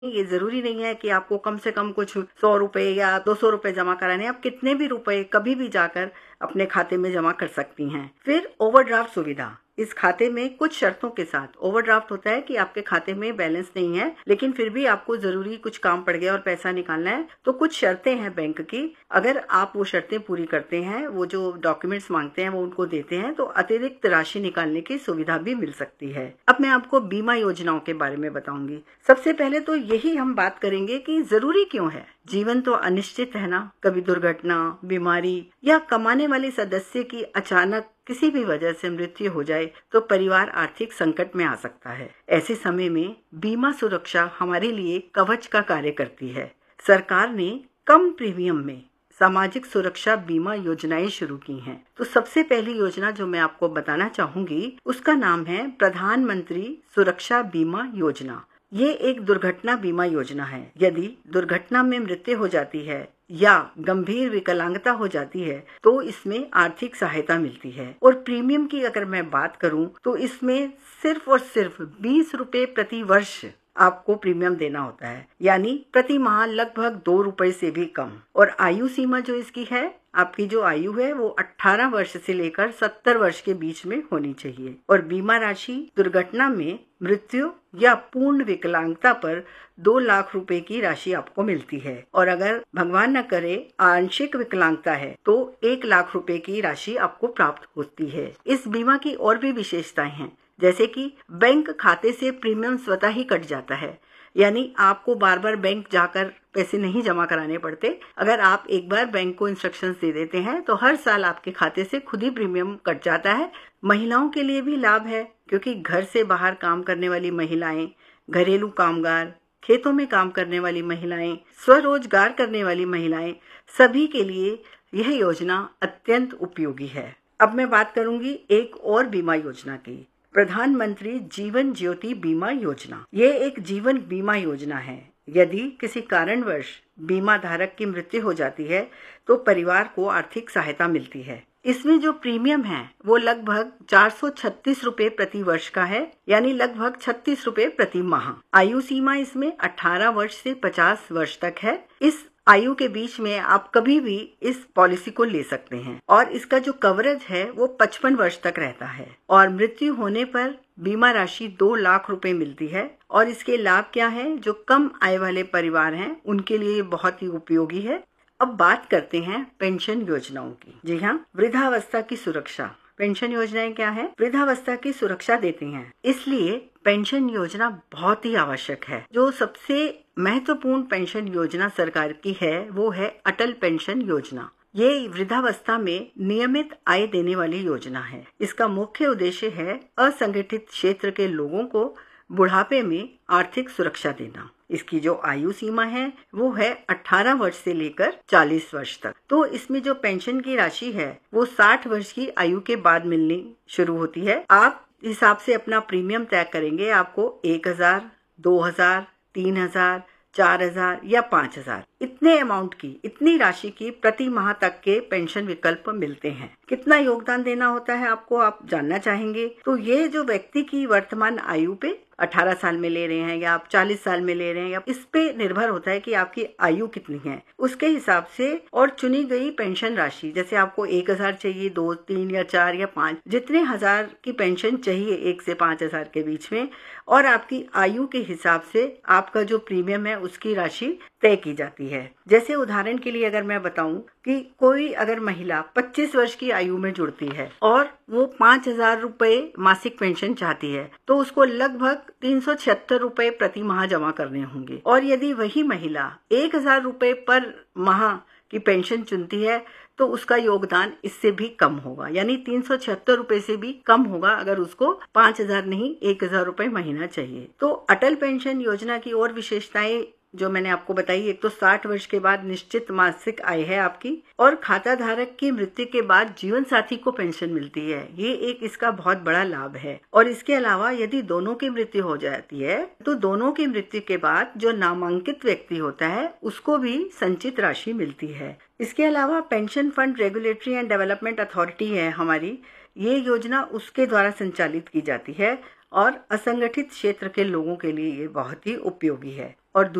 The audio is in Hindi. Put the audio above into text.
ये जरूरी नहीं है कि आपको कम से कम कुछ 100 रुपए या 200 रुपए जमा कराने, आप कितने भी रुपए कभी भी जाकर अपने खाते में जमा कर सकती हैं। फिर ओवरड्राफ्ट सुविधा, इस खाते में कुछ शर्तों के साथ ओवरड्राफ्ट होता है कि आपके खाते में बैलेंस नहीं है लेकिन फिर भी आपको जरूरी कुछ काम पड़ गया और पैसा निकालना है, तो कुछ शर्तें हैं बैंक की। अगर आप वो शर्तें पूरी करते हैं, वो जो डॉक्यूमेंट्स मांगते हैं वो उनको देते हैं, तो अतिरिक्त राशि निकालने की सुविधा भी मिल सकती है। अब मैं आपको बीमा योजनाओं के बारे में बताऊंगी। सबसे पहले तो यही हम बात करेंगे कि जरूरी क्यों है। जीवन तो अनिश्चित है ना, कभी दुर्घटना, बीमारी या कमाने वाले सदस्य की अचानक किसी भी वजह से मृत्यु हो जाए तो परिवार आर्थिक संकट में आ सकता है। ऐसे समय में बीमा सुरक्षा हमारे लिए कवच का कार्य करती है। सरकार ने कम प्रीमियम में सामाजिक सुरक्षा बीमा योजनाएं शुरू की हैं। तो सबसे पहली योजना जो मैं आपको बताना चाहूंगी उसका नाम है प्रधानमंत्री सुरक्षा बीमा योजना। ये एक दुर्घटना बीमा योजना है। यदि दुर्घटना में मृत्यु हो जाती है या गंभीर विकलांगता हो जाती है तो इसमें आर्थिक सहायता मिलती है। और प्रीमियम की अगर मैं बात करूं तो इसमें सिर्फ और सिर्फ 20 रुपए प्रति वर्ष आपको प्रीमियम देना होता है, यानी प्रति माह लगभग 2 रुपए से भी कम। और आयु सीमा जो इसकी है, आपकी जो आयु है वो 18 वर्ष से लेकर 70 वर्ष के बीच में होनी चाहिए। और बीमा राशि दुर्घटना में मृत्यु या पूर्ण विकलांगता पर 2 लाख रुपए की राशि आपको मिलती है। और अगर भगवान न करे आंशिक विकलांगता है तो 1 लाख रुपए की राशि आपको प्राप्त होती है। इस बीमा की और भी विशेषताएं हैं, जैसे कि बैंक खाते से प्रीमियम स्वतः ही कट जाता है, यानी आपको बार बार बैंक जाकर पैसे नहीं जमा कराने पड़ते। अगर आप एक बार बैंक को इंस्ट्रक्शंस दे देते हैं तो हर साल आपके खाते से खुद ही प्रीमियम कट जाता है। महिलाओं के लिए भी लाभ है, क्योंकि घर से बाहर काम करने वाली महिलाएं, घरेलू कामगार, खेतों में काम करने वाली महिलाएं, स्वरोजगार करने वाली महिलाएं, सभी के लिए यह योजना अत्यंत उपयोगी है। अब मैं बात करूंगी एक और बीमा योजना की, प्रधानमंत्री जीवन ज्योति बीमा योजना। ये एक जीवन बीमा योजना है। यदि किसी कारणवश बीमा धारक की मृत्यु हो जाती है तो परिवार को आर्थिक सहायता मिलती है। इसमें जो प्रीमियम है वो लगभग 436 रुपए प्रति वर्ष का है, यानी लगभग 36 रुपए प्रति माह। आयु सीमा इसमें 18 वर्ष से 50 वर्ष तक है। इस आयु के बीच में आप कभी भी इस पॉलिसी को ले सकते हैं। और इसका जो कवरेज है वो 55 वर्ष तक रहता है। और मृत्यु होने पर बीमा राशि 2 लाख रुपए मिलती है। और इसके लाभ क्या है, जो कम आय वाले परिवार हैं उनके लिए ये बहुत ही उपयोगी है। अब बात करते हैं पेंशन योजनाओं की। जी हाँ, वृद्धावस्था की सुरक्षा। पेंशन योजनाएं क्या है? वृद्धावस्था की सुरक्षा देती हैं, इसलिए पेंशन योजना बहुत ही आवश्यक है। जो सबसे महत्वपूर्ण पेंशन योजना सरकार की है वो है अटल पेंशन योजना। ये वृद्धावस्था में नियमित आय देने वाली योजना है। इसका मुख्य उद्देश्य है असंगठित क्षेत्र के लोगों को बुढ़ापे में आर्थिक सुरक्षा देना। इसकी जो आयु सीमा है वो है 18 वर्ष से लेकर 40 वर्ष तक। तो इसमें जो पेंशन की राशि है वो 60 वर्ष की आयु के बाद मिलनी शुरू होती है। आप हिसाब से अपना प्रीमियम तय करेंगे। आपको 1000, 2000, 3000, 4000 या 5000 इतने अमाउंट की, इतनी राशि की प्रति माह तक के पेंशन विकल्प मिलते हैं। कितना योगदान देना होता है आपको, आप जानना चाहेंगे? तो ये जो व्यक्ति की वर्तमान आयु पे 18 साल में ले रहे हैं या आप 40 साल में ले रहे हैं, या इस पे निर्भर होता है कि आपकी आयु कितनी है, उसके हिसाब से। और चुनी गई पेंशन राशि, जैसे आपको 1000 चाहिए, 2, 3 या 4 या 5, जितने हजार की पेंशन चाहिए 1 से 5000 के बीच में, और आपकी आयु के हिसाब से आपका जो प्रीमियम है उसकी राशि तय की जाती है। जैसे उदाहरण के लिए अगर मैं बताऊं कि कोई अगर महिला 25 वर्ष की आयु में जुड़ती है और वो 5000 रुपए मासिक पेंशन चाहती है, तो उसको लगभग 376 रुपए प्रति माह जमा करने होंगे। और यदि वही महिला 1000 रुपए पर माह की पेंशन चुनती है तो उसका योगदान इससे भी कम होगा, यानी 376 रुपए से भी कम होगा अगर उसको 5000 नहीं 1000 रुपए महीना चाहिए। तो अटल पेंशन योजना की और विशेषताएं जो मैंने आपको बताई, एक तो 60 वर्ष के बाद निश्चित मासिक आय है आपकी, और खाता धारक की मृत्यु के बाद जीवन साथी को पेंशन मिलती है। ये एक इसका बहुत बड़ा लाभ है। और इसके अलावा यदि दोनों की मृत्यु हो जाती है तो दोनों की मृत्यु के बाद जो नामांकित व्यक्ति होता है उसको भी संचित राशि मिलती है। इसके अलावा pension fund regulatory and development authority है हमारी, ये योजना उसके द्वारा संचालित की जाती है। और असंगठित क्षेत्र के लोगों के लिए ये बहुत ही उपयोगी है। और